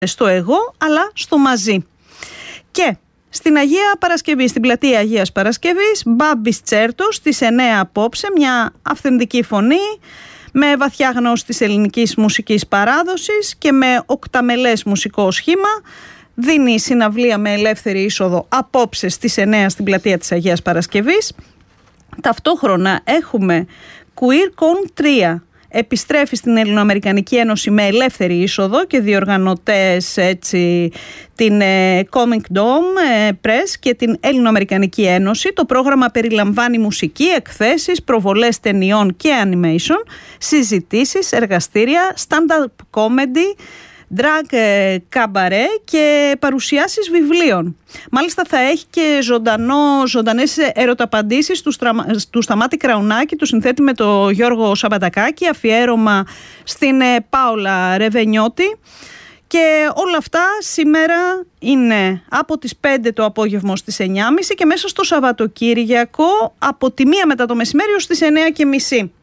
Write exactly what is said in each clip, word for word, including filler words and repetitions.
στο εγώ, αλλά στο μαζί. Και στην Αγία Παρασκευή, στην πλατεία Αγίας Παρασκευής, Μπάμπης Τσέρτος, στις εννέα απόψε, μια αυθεντική φωνή με βαθιά γνώση της ελληνικής μουσικής παράδοσης και με οκταμελές μουσικό σχήμα. Δίνει συναυλία με ελεύθερη είσοδο απόψε στις εννέα στην πλατεία της Αγίας Παρασκευής. Ταυτόχρονα έχουμε QueerCon τρία. Επιστρέφει στην Ελληνοαμερικανική Ένωση με ελεύθερη είσοδο και διοργανωτές έτσι την ε, Comic Dome ε, Press και την Ελληνοαμερικανική Ένωση. Το πρόγραμμα περιλαμβάνει μουσική, εκθέσεις, προβολές ταινιών και animation, συζητήσεις, εργαστήρια, stand-up comedy, drag καμπαρέ και παρουσιάσεις βιβλίων. Μάλιστα θα έχει και ζωντανό, ζωντανές ερωταπαντήσεις του, στρα, του Σταμάτη Κραουνάκη, του συνθέτη με τον Γιώργο Σαμπατακάκη, αφιέρωμα στην ε, Πάολα Ρεβενιώτη. Και όλα αυτά σήμερα είναι από τις πέντε το απόγευμα στις εννιά και μισή και μέσα στο Σαββατοκύριακο από τη μία μετά το μεσημέρι ως τις εννέα και μισή.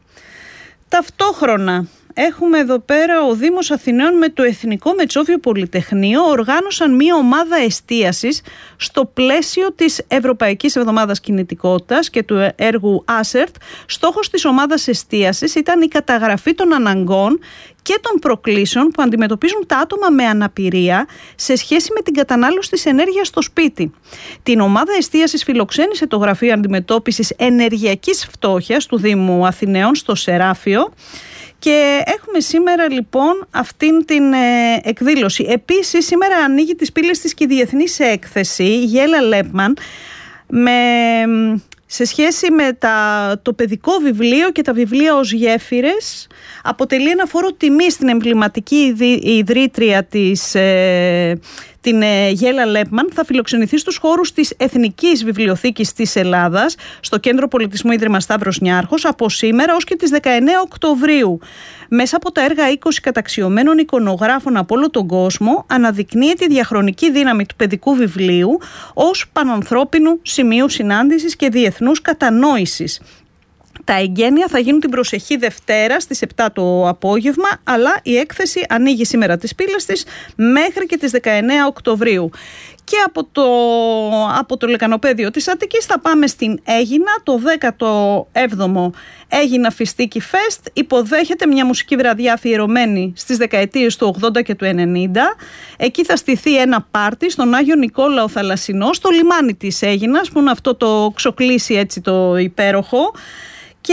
Ταυτόχρονα έχουμε εδώ πέρα ο Δήμος Αθηναίων με το Εθνικό Μετσόβιο Πολυτεχνείο οργάνωσαν μία ομάδα εστίασης στο πλαίσιο της Ευρωπαϊκής Εβδομάδας Κινητικότητας και του έργου Άσερτ. Στόχος της ομάδας εστίασης ήταν η καταγραφή των αναγκών και των προκλήσεων που αντιμετωπίζουν τα άτομα με αναπηρία σε σχέση με την κατανάλωση της ενέργειας στο σπίτι. Την ομάδα εστίασης φιλοξένησε το Γραφείο Αντιμετώπισης Ενεργειακής Φτώχειας του Δήμου Αθηναίων στο Σεράφιο. Και έχουμε σήμερα λοιπόν αυτήν την ε, εκδήλωση. Επίσης σήμερα ανοίγει τις πύλες της και η διεθνής έκθεση Γέλα Λέπμαν με, σε σχέση με τα, το παιδικό βιβλίο και τα βιβλία ως γέφυρες. Αποτελεί ένα φόρο τιμή στην εμβληματική ιδρύτρια της ε, την Γέλα Λέπμαν. Θα φιλοξενηθεί στους χώρους της Εθνικής Βιβλιοθήκης της Ελλάδας στο Κέντρο Πολιτισμού Ίδρυμα Σταύρος Νιάρχος από σήμερα ως και τις δεκαεννέα Οκτωβρίου. Μέσα από τα έργα είκοσι καταξιωμένων εικονογράφων από όλο τον κόσμο αναδεικνύεται η διαχρονική δύναμη του παιδικού βιβλίου ως πανανθρώπινου σημείου συνάντησης και διεθνούς κατανόησης. Τα εγγένεια θα γίνουν την προσεχή Δευτέρα στις επτά το απόγευμα, αλλά η έκθεση ανοίγει σήμερα τις πύλες της μέχρι και τις δεκαεννέα Οκτωβρίου. Και από το, από το Λεκανοπέδιο της Αττικής θα πάμε στην Αίγινα. Το δέκατο έβδομο Αίγινα Φιστίκι Φεστ υποδέχεται μια μουσική βραδιά αφιερωμένη στις δεκαετίες του ογδόντα και του ενενήντα. Εκεί θα στηθεί ένα πάρτι στον Άγιο Νικόλαο Θαλασσινό, στο λιμάνι της Αίγινας, που είναι αυτό το ξοκλήσι έτσι το υπέροχο. Και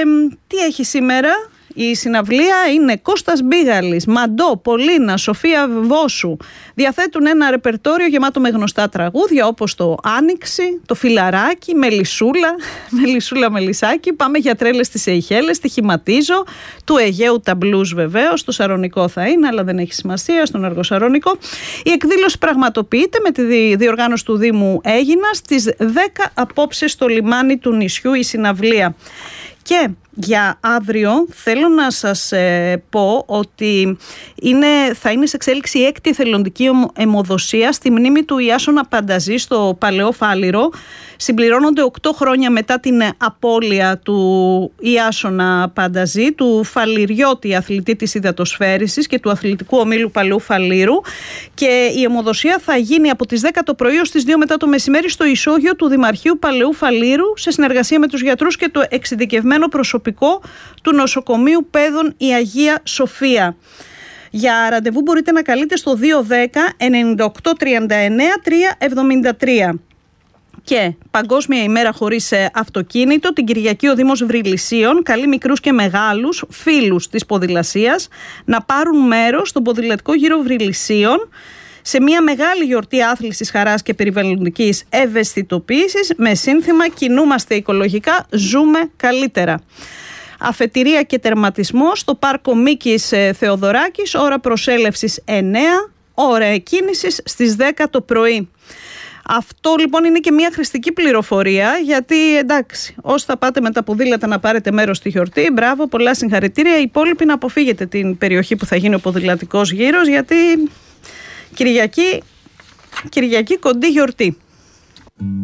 τι έχει σήμερα? Η συναυλία είναι Κώστας Μπίγαλης, Μαντό, Πολίνα, Σοφία Βόσου. Διαθέτουν ένα ρεπερτόριο γεμάτο με γνωστά τραγούδια όπως το Άνοιξη, το Φιλαράκι, Μελισσούλα, Μελισσούλα Μελισσάκι. Πάμε για τρέλες στις Σεϊχέλες, τη Χηματίζω, του Αιγαίου τα μπλουζ βεβαίως, στο Σαρονικό θα είναι, αλλά δεν έχει σημασία, στον Αργοσαρονικό. Η εκδήλωση πραγματοποιείται με τη διοργάνωση του Δήμου Αίγινα στις δέκα απόψε στο λιμάνι του νησιού η συναυλία. Και για αύριο θέλω να σας ε, πω ότι είναι, θα είναι σε εξέλιξη η έκτη εθελοντική αιμοδοσία στη μνήμη του Ιάσονα Πανταζή στο Παλαιό Φάληρο. Συμπληρώνονται οκτώ χρόνια μετά την απώλεια του Ιάσονα Πανταζή, του φαληριώτη αθλητή της υδατοσφαίρισης και του αθλητικού ομίλου Παλαιού Φαλήρου. Και η αιμοδοσία θα γίνει από τις δέκα το πρωί ως τις δύο μετά το μεσημέρι στο ισόγειο του Δημαρχείου Παλαιού Φαλήρου σε συνεργασία με τους γιατρούς και το εξειδικευμένο προσωπικό του νοσοκομείου Παιδών η Αγία Σοφία. Για ραντεβού μπορείτε να καλείτε στο δύο δέκα ενενήντα οκτώ τριάντα εννέα τριακόσια εβδομήντα τρία. Και Παγκόσμια ημέρα χωρίς αυτοκίνητο, την Κυριακή ο Δήμος Βρυλισσίων καλεί μικρούς και μεγάλους φίλους της ποδηλασίας να πάρουν μέρος στον ποδηλατικό γύρο Βρυλισσίων σε μια μεγάλη γιορτή άθλησης, χαράς και περιβαλλοντικής ευαισθητοποίησης με σύνθημα «Κινούμαστε οικολογικά, ζούμε καλύτερα». Αφετηρία και τερματισμός στο πάρκο Μίκης Θεοδωράκης, ώρα προσέλευσης εννέα, ώρα εκκίνησης στις δέκα το πρωί. Αυτό λοιπόν είναι και μια χρηστική πληροφορία, γιατί εντάξει, όσοι θα πάτε με τα ποδήλατα να πάρετε μέρος στη γιορτή, μπράβο, πολλά συγχαρητήρια. Οι υπόλοιποι να αποφύγετε την περιοχή που θα γίνει ο ποδηλατικός γύρος, γιατί Κυριακή, Κυριακή κοντή γιορτή.